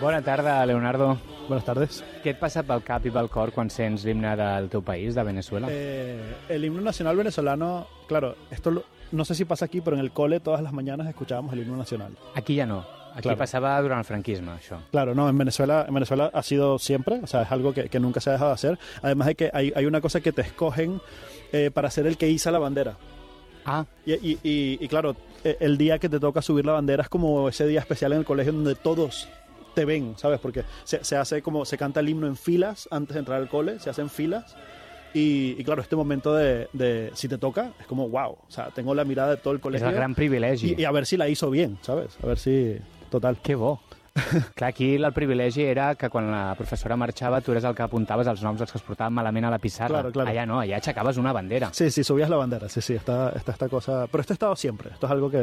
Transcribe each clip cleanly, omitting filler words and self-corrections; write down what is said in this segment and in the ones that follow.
Bona tarda, Leonardo. Buenas tardes. Què et passa pel cap i pel cor quan sents l'himne del teu país, de Venezuela? El himno nacional venezolano, claro, no sé si pasa aquí, pero en el cole todas las mañanas escuchábamos el himno nacional. Aquí ja no. Aquí claro. Passava durant el franquisme, això. Claro, no, en Venezuela ha sido siempre, o sea, es algo que nunca se ha dejado de hacer. Además de que hay una cosa que te escogen para ser el que iza la bandera. Ah. Y claro, el día que te toca subir la bandera es como ese día especial en el colegio donde todos te ven, ¿sabes? Porque se hace como, se canta el himno en filas antes de entrar al cole, se hacen filas. Y claro, este momento de si te toca, es como wow, o sea, tengo la mirada de todo el colegio. És el gran privilegi. Y a ver si la hizo bien, ¿sabes? A ver si... Total. Que bo. Clar, aquí el privilegi era que quan la professora marxava tu eres el que apuntaves els noms dels que es portaven malament a la pissarra. Claro. Allà no, allà aixecaves una bandera. Sí, subías la bandera, sí, está esta cosa... Pero esto ha estado siempre, esto es algo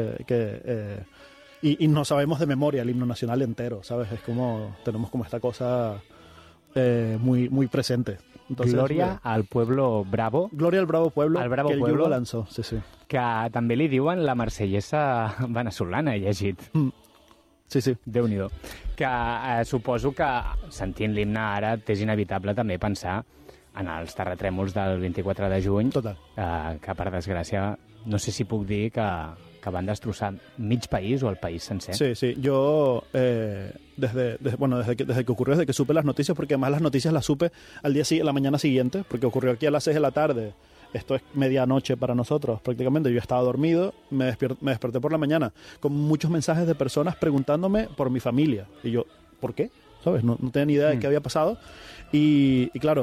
y no sabemos de memoria el himno nacional entero, ¿sabes? Es como, tenemos como esta cosa muy presente. Entonces, Gloria al pueblo bravo. Gloria al bravo pueblo, al bravo que el pueblo, Yugo lanzó, sí. Que també li diuen la marsellesa venezolana, he llegit. Sí. Déu-n'hi-do. Que suposo que sentint l'himne ara és inevitable també pensar en els terratrèmols del 24 de juny. Total. Que per desgràcia, no sé si puc dir que van destrossar mig país o el país sencer. Sí. Yo, desde que ocurrió, desde que supe las noticias, porque además las noticias las supe a la mañana siguiente, porque ocurrió aquí a las 6 de la tarde. Esto es medianoche para nosotros prácticamente. Yo estaba dormido, me desperté por la mañana con muchos mensajes de personas preguntándome por mi familia. Y yo, ¿por qué? ¿Sabes? No tenía ni idea de qué había pasado. Y claro,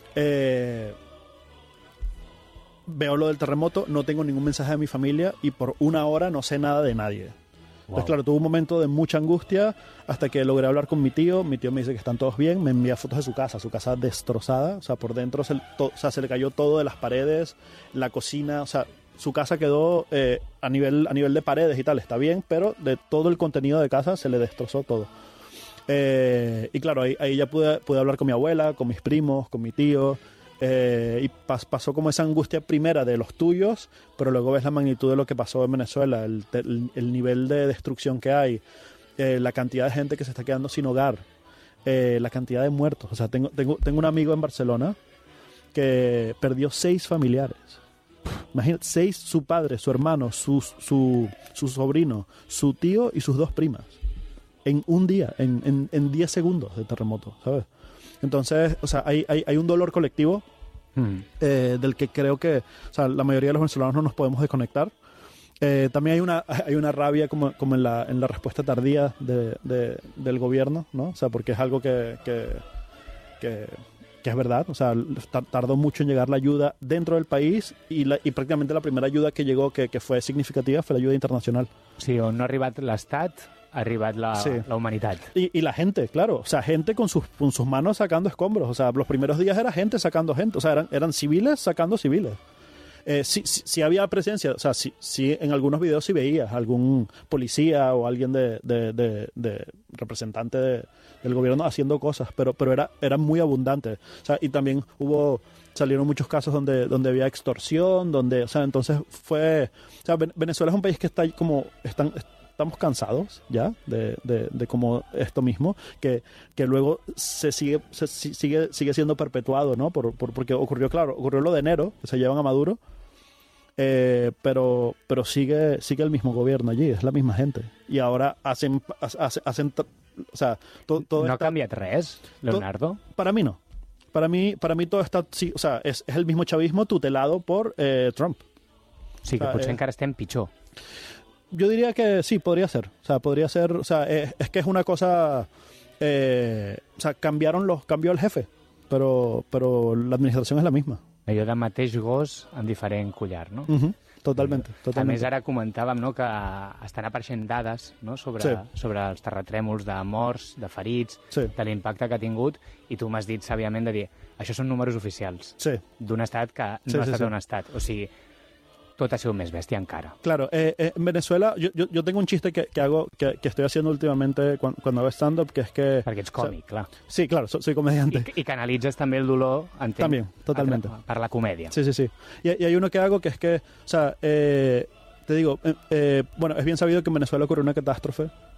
veo lo del terremoto, no tengo ningún mensaje de mi familia y por una hora no sé nada de nadie. Entonces, claro, tuve un momento de mucha angustia hasta que logré hablar con mi tío. Mi tío me dice que están todos bien, me envía fotos de su casa destrozada, o sea, por dentro se le cayó todo de las paredes, la cocina, o sea, su casa quedó a nivel de paredes y tal, está bien, pero de todo el contenido de casa se le destrozó todo. Y claro, ahí ya pude hablar con mi abuela, con mis primos, con mi tío. Y pasó como esa angustia primera de los tuyos, pero luego ves la magnitud de lo que pasó en Venezuela, el nivel de destrucción que hay, la cantidad de gente que se está quedando sin hogar, la cantidad de muertos. O sea, tengo un amigo en Barcelona que perdió 6 familiares. Imagínate, 6, su padre, su hermano, su sobrino, su tío y sus 2 primas. En un día, en 10 segundos de terremoto, ¿sabes? Entonces, o sea, hay un dolor colectivo del que creo que, o sea, la mayoría de los venezolanos no nos podemos desconectar. También hay una rabia como en la respuesta tardía del gobierno, ¿no? O sea, porque es algo que es verdad. O sea, tardó mucho en llegar la ayuda dentro del país y prácticamente la primera ayuda que llegó que fue significativa fue la ayuda internacional. Sí, on no ha arribat l'Estat, ha arribat la humanitat. Y la gente, claro, o sea, gente con sus manos sacando escombros. O sea, los primeros días era gente sacando gente, o sea, eran civiles sacando civiles. Sí había presencia, o sea, sí en algunos videos sí veías algún policía o alguien de representante del gobierno haciendo cosas, pero era muy abundante. O sea, y también salieron muchos casos donde había extorsión, o sea, entonces o sea, Venezuela es un país que está como, estamos cansados ya de como esto mismo, que luego se sigue siendo perpetuado, ¿no? Porque ocurrió lo de enero, que se llevan a Maduro, pero sigue el mismo gobierno allí, es la misma gente. Y ahora hacen o sea, todo no ha canviat res, Leonardo? Para mí no. Para mí todo está, sí, o sea, es el mismo chavismo tutelado por Trump. Sí, que o sea, potser encara estem pitjor. Yo diría que sí, podría ser. O sea, es que es una cosa, o sea, cambió el jefe, pero la administración es la misma. Allò de mateix gos amb diferent collar, no? Totalmente. A més, ara comentàvem, no, que estan apareixent dades, no, sobre els terratrèmols de morts, de ferits, de l'impacte que ha tingut, i tu m'has dit sàviament de dir, això són números oficials d'un estat que no ha estat un estat. O sigui, tot ha sido més bèstia encara. Claro, en Venezuela yo tengo un chiste que hago, que estoy haciendo últimamente cuando hago stand-up, que es que... Perquè ets còmic, clar. Sí, claro, soy comediante. I canalitzes també el dolor, entenc. También, totalmente. Per la comèdia. Sí. Y hay uno que hago que es que, o sea, te digo, bueno, es bien sabido que en Venezuela ocurrió una catástrofe, ¿no?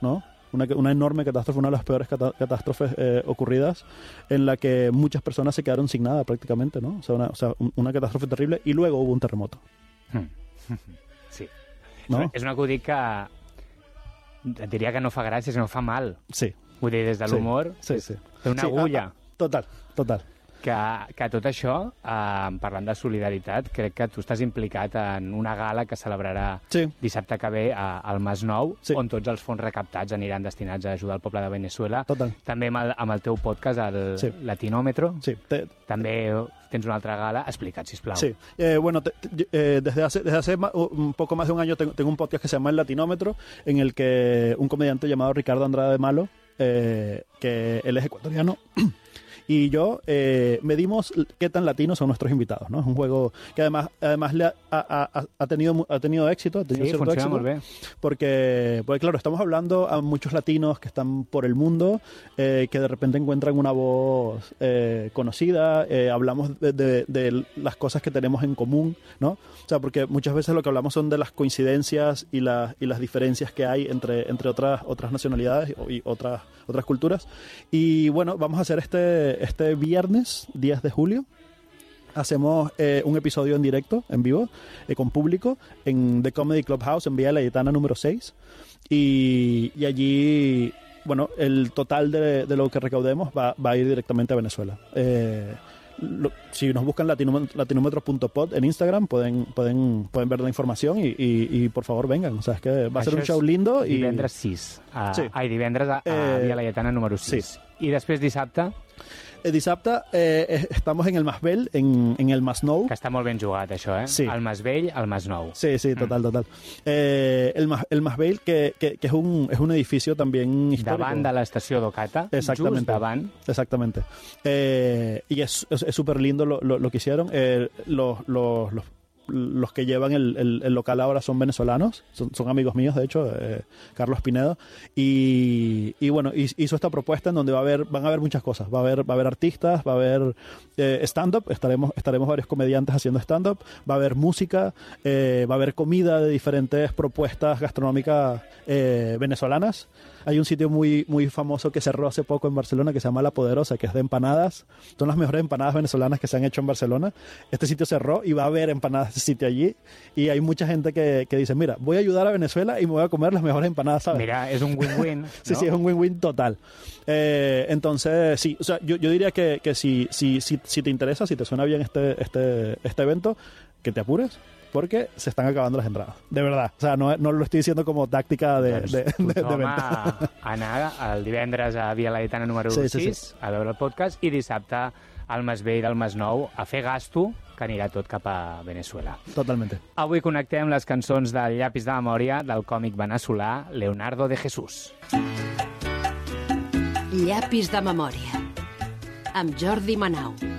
una enorme catástrofe, una de las peores catástrofes ocurridas, en la que muchas personas se quedaron sin nada prácticamente, ¿no? O sea, una catástrofe terrible, y luego hubo un terremoto. Sí. No? És un acudit que et diria que no fa gràcia, sinó fa mal. Sí. Vull dir, des de l'humor, sí. té una agulla. Total. Que tot això, parlant de solidaritat, crec que tu estàs implicat en una gala que celebrarà dissabte que ve al Masnou, on tots els fons recaptats aniran destinats a ajudar el poble de Venezuela. Total. També amb el teu podcast, el Latinómetro. Sí. També tens una altra gala. Explica't, sisplau. Sí. Bueno, desde hace un poco más de un año tengo un podcast que se llama El Latinómetro, en el que un comediante llamado Ricardo Andrade de Malo, que él es ecuatoriano, y yo medimos qué tan latinos son nuestros invitados, ¿no? Es un juego que además ha tenido éxito, cierto éxito, muy bien. Porque claro, estamos hablando a muchos latinos que están por el mundo, que de repente encuentran una voz conocida, hablamos de las cosas que tenemos en común, ¿no? O sea, porque muchas veces lo que hablamos son de las coincidencias y las diferencias que hay entre otras nacionalidades y otras culturas. Y bueno, vamos a hacer este viernes 10 de julio. Hacemos un episodio en directo, en vivo, con público, en The Comedy Clubhouse, en Vía Laietana número 6. Y allí, bueno, el total de lo que recaudemos va a ir directamente a Venezuela. Si nos buscan latinómetro.pod en Instagram, pueden ver la información y por favor vengan. O sea, es que va a ser un show lindo. Divendres 6. Divendres a Via Laietana número 6. Sí. I després dissabte? Dissabte estamos en el Masvell, en el Masnou. Que està molt ben jugat, això, eh? Sí. El Masvell, el Masnou. Sí, total. El Masvell, que es un edificio también histórico. Davant de l'estació d'Ocata. Exactamente. Just davant. Exactamente. Y es súper lindo lo que hicieron. Los que llevan el local ahora son venezolanos, son amigos míos, de hecho, Carlos Pinedo, y bueno, hizo esta propuesta en donde van a haber muchas cosas, va a haber artistas, va a haber stand-up, estaremos varios comediantes haciendo stand-up, va a haber música, va a haber comida de diferentes propuestas gastronómicas venezolanas. Hay un sitio muy, muy famoso que cerró hace poco en Barcelona que se llama La Poderosa, que es de empanadas. Son las mejores empanadas venezolanas que se han hecho en Barcelona. Este sitio cerró y va a haber empanadas de ese sitio allí. Y hay mucha gente que dice, mira, voy a ayudar a Venezuela y me voy a comer las mejores empanadas, ¿sabes? Mira, es un win-win, ¿no? Sí, es un win-win total. Entonces, sí, o sea, yo diría que si te interesa, si te suena bien este evento, que te apures, porque se están acabando las entradas. De verdad. O sea, no lo estoy diciendo como táctica de venta. Anar el divendres a Via Laietana número 6 a veure el podcast i dissabte al Masvell del Masnou a fer gasto, que anirà tot cap a Venezuela. Totalmente. Avui connectem les cançons del Llapis de Memòria del còmic veneçolà Leonardo de Jesús. Llapis de Memòria amb Jordi Manau.